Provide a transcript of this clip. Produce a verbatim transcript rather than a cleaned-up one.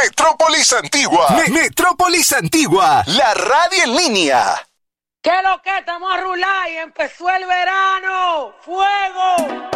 Metrópolis Antigua. Me- Metrópolis Antigua, la radio en línea. ¿Qué es lo que? Estamos a rular y empezó el verano. ¡Fuego!